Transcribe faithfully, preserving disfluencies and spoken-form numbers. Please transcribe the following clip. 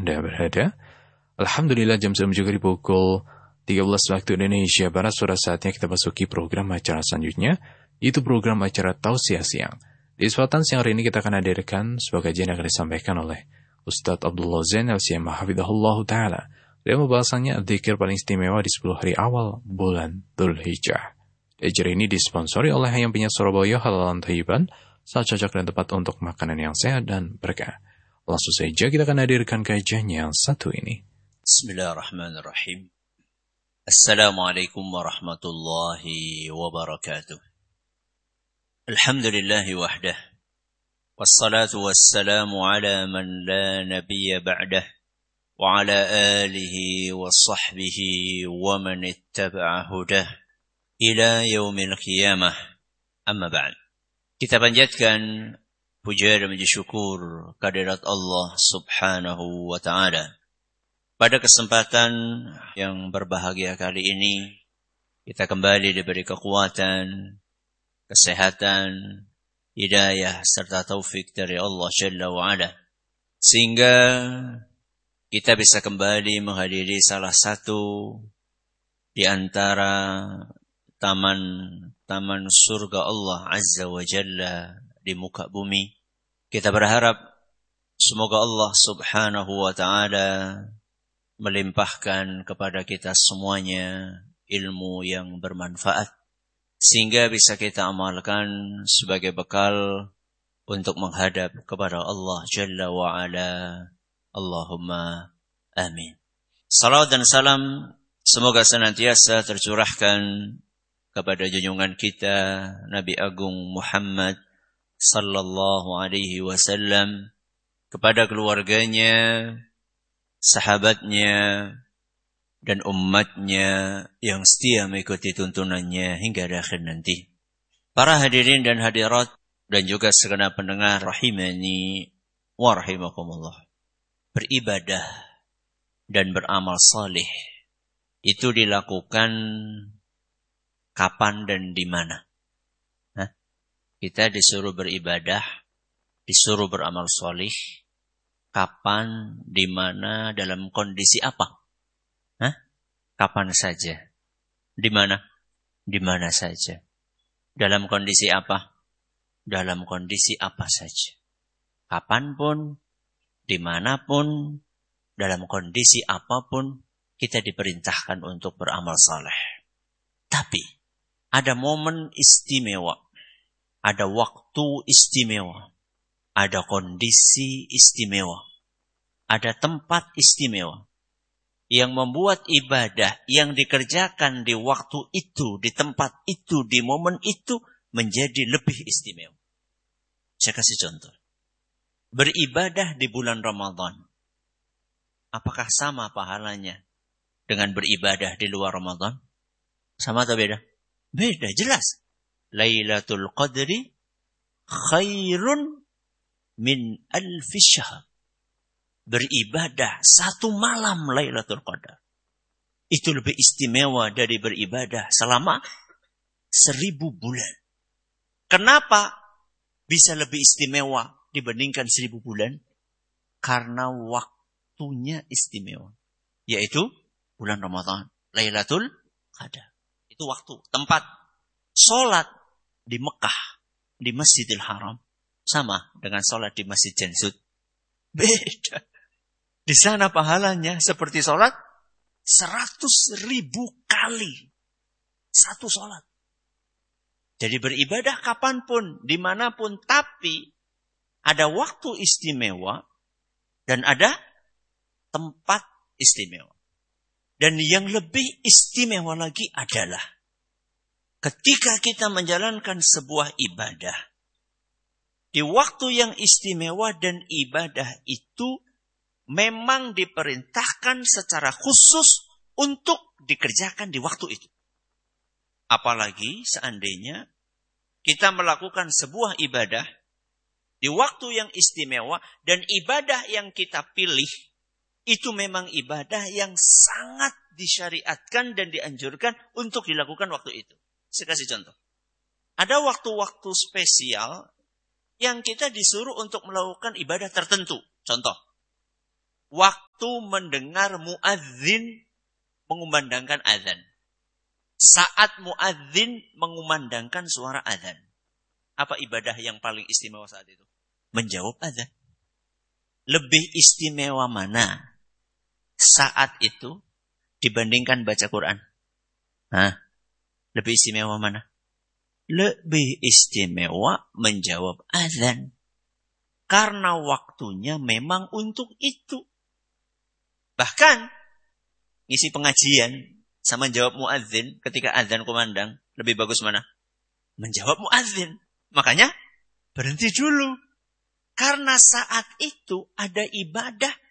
Anda berada. Alhamdulillah jam sudah menunjukkan di pukul tiga belas waktu Indonesia Barat. Sudah saatnya kita masuki program acara selanjutnya, yaitu program acara Tausiah Siang. Di kesempatan siang hari ini kita akan hadirkan sebuah kajian yang akan disampaikan oleh Ustadz Abdullah Zain Al-Siyamah Hafidhahullah Ta'ala. Dan pembahasannya dzikir paling istimewa di sepuluh hari awal bulan Dhul Hijjah. Acara ini disponsori oleh yang punya Surabaya Halalan Thayyiban, sangat cocok dan tepat untuk makanan yang sehat dan berkah. Langsung saja kita akan hadirkan kajiannya yang satu ini. Bismillahirrahmanirrahim. Assalamualaikum warahmatullahi wabarakatuh. Alhamdulillahi wahdah. Wassalatu wassalamu ala man la nabiyya ba'dah. Wa ala alihi wa sahbihi wa man ittaba'a hudah. Ila yaumil qiyamah. Amma ba'd. Kita panjatkan puja dan puji syukur kehadirat Allah subhanahu wa ta'ala. Pada kesempatan yang berbahagia kali ini, kita kembali diberi kekuatan, kesehatan, hidayah, serta taufik dari Allah Jalla wa'ala. Sehingga kita bisa kembali menghadiri salah satu di antara taman-taman surga Allah Azza wa Jalla di muka bumi. Kita berharap semoga Allah subhanahu wa ta'ala melimpahkan kepada kita semuanya ilmu yang bermanfaat, sehingga bisa kita amalkan sebagai bekal untuk menghadap kepada Allah Jalla wa'ala. Allahumma amin. Salawat dan salam semoga senantiasa tercurahkan kepada junjungan kita Nabi Agung Muhammad sallallahu alaihi wasallam, kepada keluarganya, sahabatnya, dan umatnya yang setia mengikuti tuntunannya hingga akhir nanti. Para hadirin dan hadirat dan juga segenap pendengar rahimani wa rahimakumullah. Beribadah dan beramal saleh itu dilakukan kapan dan di mana? Hah? Kita disuruh beribadah, disuruh beramal saleh. Kapan, di mana, dalam kondisi apa? Hah? Kapan saja. Di mana? Di mana saja. Dalam kondisi apa? Dalam kondisi apa saja. Kapanpun, dimanapun, dalam kondisi apapun, kita diperintahkan untuk beramal saleh. Tapi, ada momen istimewa. Ada waktu istimewa. Ada kondisi istimewa, ada tempat istimewa yang membuat ibadah yang dikerjakan di waktu itu, di tempat itu, di momen itu menjadi lebih istimewa. Saya kasih contoh. Beribadah di bulan Ramadan. Apakah sama pahalanya dengan beribadah di luar Ramadan? Sama atau beda? Beda, jelas. Lailatul Qadri khairun min alfi syahr. Beribadah satu malam Lailatul Qadar itu lebih istimewa dari beribadah selama seribu bulan. Kenapa bisa lebih istimewa dibandingkan seribu bulan? Karena waktunya istimewa, yaitu bulan Ramadan, Lailatul Qadar. Itu waktu, tempat. Sholat di Mekah, di Masjidil Haram, sama dengan sholat di Masjid Jansud. Beda. Di sana pahalanya seperti sholat seratus ribu kali. Satu sholat. Jadi beribadah kapanpun, dimanapun. Tapi ada waktu istimewa dan ada tempat istimewa. Dan yang lebih istimewa lagi adalah ketika kita menjalankan sebuah ibadah di waktu yang istimewa, dan ibadah itu memang diperintahkan secara khusus untuk dikerjakan di waktu itu. Apalagi seandainya kita melakukan sebuah ibadah di waktu yang istimewa, dan ibadah yang kita pilih itu memang ibadah yang sangat disyariatkan dan dianjurkan untuk dilakukan waktu itu. Saya kasih contoh. Ada waktu-waktu spesial yang kita disuruh untuk melakukan ibadah tertentu. Contoh, waktu waktu mendengar muadzin mengumandangkan azan. Saat muadzin mengumandangkan suara azan. Apa ibadah yang paling istimewa saat itu? Menjawab azan. Lebih istimewa mana saat itu dibandingkan baca Quran? Hah? Lebih istimewa mana? Lebih istimewa menjawab azan. Karena waktunya memang untuk itu. Bahkan ngisi pengajian sama jawab muadzin ketika azan kumandang, lebih bagus mana? Menjawab muadzin. Makanya berhenti dulu. Karena saat itu ada ibadah